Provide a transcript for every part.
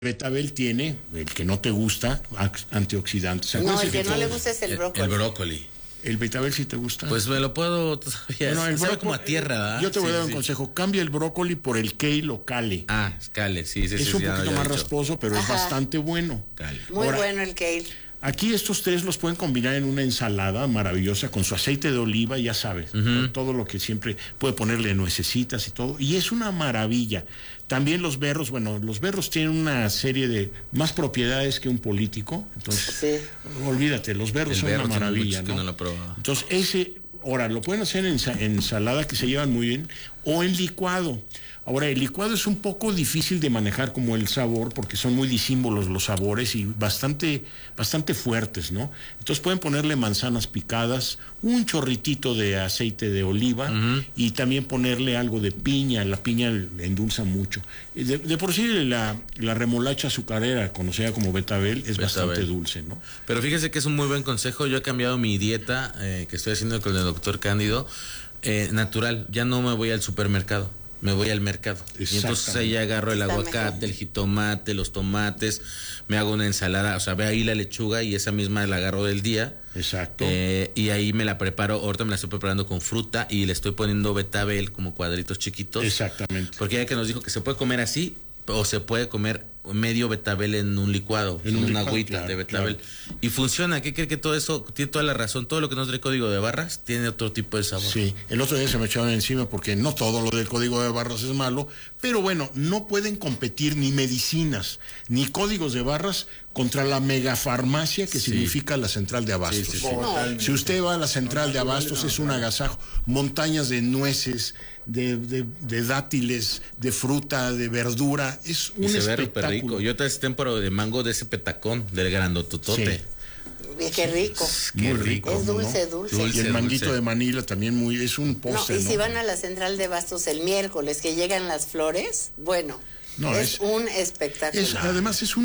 betabel tiene, el que no te gusta, antioxidantes. No, el que no le gusta es el brócoli. El brócoli. ¿El betabel sí te gusta? Pues me lo puedo todavía. Bueno, sabe como a tierra, ¿verdad? Yo te voy a dar un consejo. Cambia el brócoli por el kale o kale. Ah, kale, sí. Es un poquito más rasposo, pero es bastante bueno. Kale. Muy bueno el kale. Aquí estos tres los pueden combinar en una ensalada maravillosa con su aceite de oliva, ya sabes, con todo lo que siempre puede ponerle nuecesitas y todo, y es una maravilla. También los berros, bueno, los berros tienen una serie de más propiedades que un político, entonces olvídate, los berros son una maravilla, ¿no? No lo he probado. Entonces ahora lo pueden hacer en ensalada, que se llevan muy bien, o en licuado. Ahora, el licuado es un poco difícil de manejar como el sabor, porque son muy disímbolos los sabores y bastante fuertes, ¿no? Entonces pueden ponerle manzanas picadas, un chorritito de aceite de oliva y también ponerle algo de piña. La piña endulza mucho. De por sí la remolacha azucarera, conocida como betabel, es bastante dulce, ¿no? Pero fíjese que es un muy buen consejo. Yo he cambiado mi dieta que estoy haciendo con el doctor Cándido, natural. Ya no me voy al supermercado. Me voy al mercado. Y entonces ahí agarro el aguacate, el jitomate, los tomates, me hago una ensalada, o sea, ve ahí la lechuga y esa misma la agarro del día. Exacto. Y ahí me la preparo, ahorita me la estoy preparando con fruta y le estoy poniendo betabel como cuadritos chiquitos. Exactamente. Porque ya que nos dijo que se puede comer así o se puede comer medio betabel en un licuado, en una agüita de betabel. Claro. Y funciona. ¿Qué cree que todo eso tiene toda la razón? Todo lo que no es del código de barras tiene otro tipo de sabor. Sí, el otro día se me echaron encima porque no todo lo del código de barras es malo, pero bueno, no pueden competir ni medicinas ni códigos de barras contra la megafarmacia que significa la central de abastos. Si usted va a la central de abastos es un agasajo, montañas de nueces, de dátiles, de fruta, de verdura, es un espectáculo. Rico. Yo te tempero de mango de ese petacón, del grandototote. Sí. Qué rico. Muy rico. Es dulce, ¿no? dulce. Y el manguito de Manila también es un postre. No, y si van a la central de abastos el miércoles que llegan las flores, bueno. No, es un espectáculo. Además es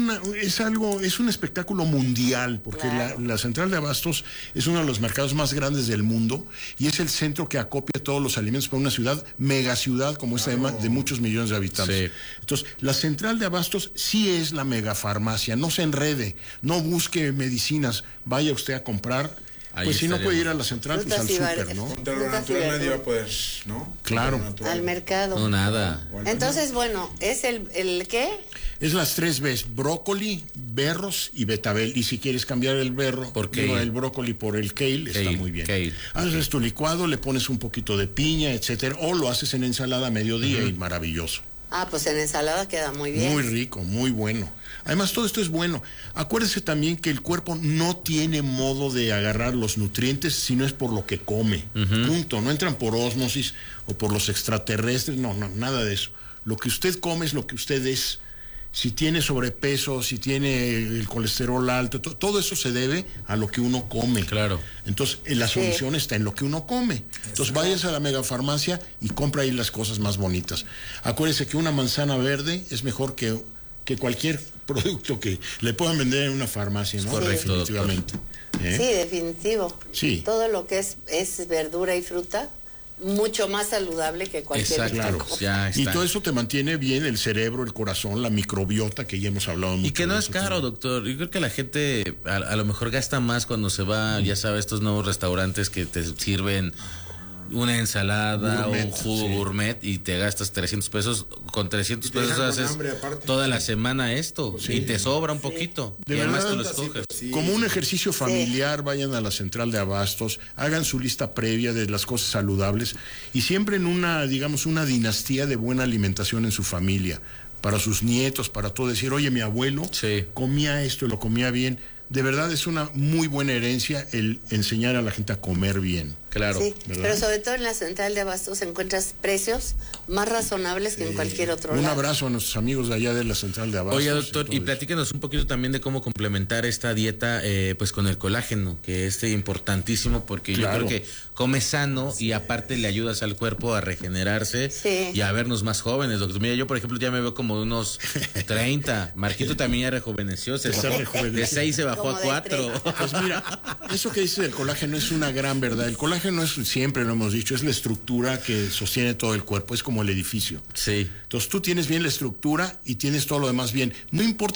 un espectáculo mundial, porque la central de abastos es uno de los mercados más grandes del mundo y es el centro que acopia todos los alimentos para una ciudad, megaciudad como esta de muchos millones de habitantes. Sí. Entonces, la central de abastos sí es la megafarmacia, no se enrede, no busque medicinas, vaya usted a comprar. Pues si no puede ir a la central, pues al súper, ¿no? Contra lo natural nadie va a poder, ¿no? Claro. Al mercado. No, nada. Entonces, bueno, ¿es el qué? Es las 3 Bs, brócoli, berros y betabel. Y si quieres cambiar el berro, el brócoli por el kale, está muy bien. Haces tu licuado, le pones un poquito de piña, etcétera, o lo haces en ensalada a mediodía y maravilloso. Ah, pues en ensalada queda muy bien. Muy rico, muy bueno. Además, todo esto es bueno. Acuérdese también que el cuerpo no tiene modo de agarrar los nutrientes si no es por lo que come. Punto. No entran por ósmosis o por los extraterrestres. No, nada de eso. Lo que usted come es lo que usted es. Si tiene sobrepeso, si tiene el colesterol alto, todo eso se debe a lo que uno come. Claro. Entonces, la solución está en lo que uno come. Entonces, váyase a la megafarmacia y compra ahí las cosas más bonitas. Acuérdese que una manzana verde es mejor que cualquier producto que le puedan vender en una farmacia, ¿no? Correcto, definitivamente. Sí, definitivo. Sí. Todo lo que es verdura y fruta, mucho más saludable que cualquier cosa. Claro, ya está. Y todo eso te mantiene bien el cerebro, el corazón, la microbiota, que ya hemos hablado mucho. Y que no es caro, doctor. Yo creo que la gente a lo mejor gasta más cuando se va, ya sabes, estos nuevos restaurantes que te sirven una ensalada gourmet, o un jugo gourmet y te gastas 300 pesos. Con 300 pesos haces toda la semana esto y te sobra un poquito. De verdad, tú lo escoges. Como un ejercicio familiar, vayan a la central de abastos, hagan su lista previa de las cosas saludables y siempre en una dinastía de buena alimentación en su familia, para sus nietos, para todo, decir, oye, mi abuelo comía esto y lo comía bien. De verdad es una muy buena herencia el enseñar a la gente a comer bien. Claro. Sí, pero sobre todo en la central de abastos encuentras precios más razonables que en cualquier otro lado. Un abrazo a nuestros amigos de allá de la central de abastos. Oye, doctor, y platíquenos un poquito también de cómo complementar esta dieta pues con el colágeno, que es importantísimo porque yo creo que comes sano y aparte le ayudas al cuerpo a regenerarse y a vernos más jóvenes, doctor. Mira, yo por ejemplo ya me veo como de unos 30. Marquito también ya rejuveneció, de 6 se bajó a 4. Pues mira, eso que dice del colágeno es una gran verdad. El colágeno colágeno es, siempre lo hemos dicho, es la estructura que sostiene todo el cuerpo, es como el edificio. Sí. Entonces tú tienes bien la estructura y tienes todo lo demás bien. No importa